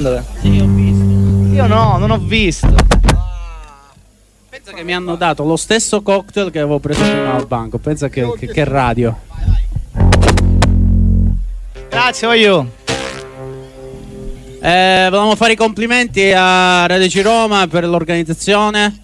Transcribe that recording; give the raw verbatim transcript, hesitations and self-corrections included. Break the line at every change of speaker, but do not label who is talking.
Sì, ho visto.
Io no, non ho visto.
Pensa che mi hanno dato lo stesso cocktail che avevo preso prima al banco. Pensa che, che, che radio.
Grazie, voglio.
Eh, volevamo fare i complimenti a Radici Roma per l'organizzazione.